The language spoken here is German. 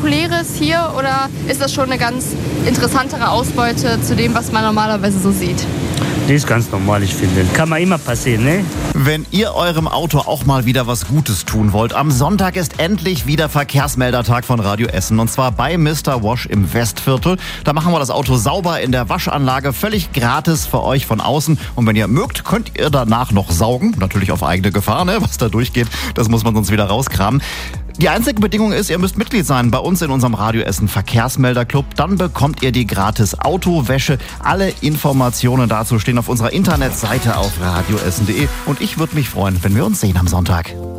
Spektakuläres hier oder ist das schon eine ganz interessantere Ausbeute zu dem, was man normalerweise so sieht? Die ist ganz normal, ich finde. Kann mal immer passieren, ne? Wenn ihr eurem Auto auch mal wieder was Gutes tun wollt, am Sonntag ist endlich wieder Verkehrsmeldertag von Radio Essen. Und zwar bei Mr. Wash im Westviertel. Da machen wir das Auto sauber in der Waschanlage, völlig gratis für euch von außen. Und wenn ihr mögt, könnt ihr danach noch saugen. Natürlich auf eigene Gefahr, ne? Was da durchgeht, das muss man sonst wieder rauskramen. Die einzige Bedingung ist, ihr müsst Mitglied sein bei uns in unserem Radio Essen Verkehrsmelderclub. Dann bekommt ihr die gratis Autowäsche. Alle Informationen dazu stehen auf unserer Internetseite auf radioessen.de. Und ich würde mich freuen, wenn wir uns sehen am Sonntag.